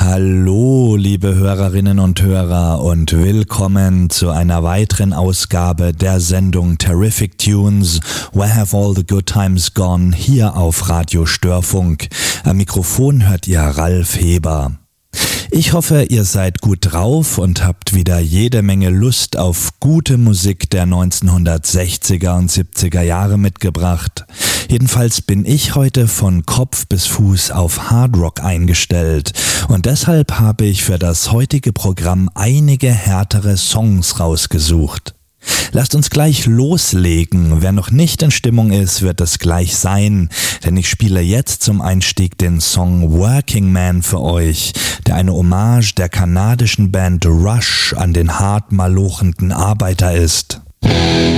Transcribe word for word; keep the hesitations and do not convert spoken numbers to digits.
Hallo, liebe Hörerinnen und Hörer und willkommen zu einer weiteren Ausgabe der Sendung Terrific Tunes, Where Have All the Good Times Gone, hier auf Radio Störfunk. Am Mikrofon hört ihr Ralf Heber. Ich hoffe, ihr seid gut drauf und habt wieder jede Menge Lust auf gute Musik der neunzehnhundertsechziger und siebziger Jahre mitgebracht. Jedenfalls bin ich heute von Kopf bis Fuß auf Hardrock eingestellt und deshalb habe ich für das heutige Programm einige härtere Songs rausgesucht. Lasst uns gleich loslegen. Wer noch nicht in Stimmung ist, wird es gleich sein, denn ich spiele jetzt zum Einstieg den Song Working Man für euch, der eine Hommage der kanadischen Band Rush an den hart malochenden Arbeiter ist.